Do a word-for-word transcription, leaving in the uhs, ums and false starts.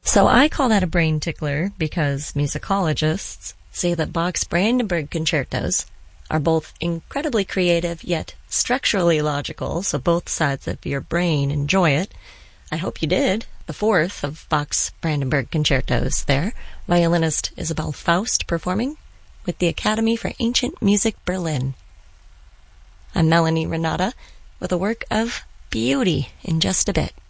So I call that a brain tickler because musicologists say that Bach's Brandenburg concertos are both incredibly creative yet structurally logical, so both sides of your brain enjoy it. I hope you did. The fourth of Bach's Brandenburg concertos there, violinist Isabel Faust performing with the Academy for Ancient Music Berlin. I'm Melanie Renata with a work of beauty in just a bit.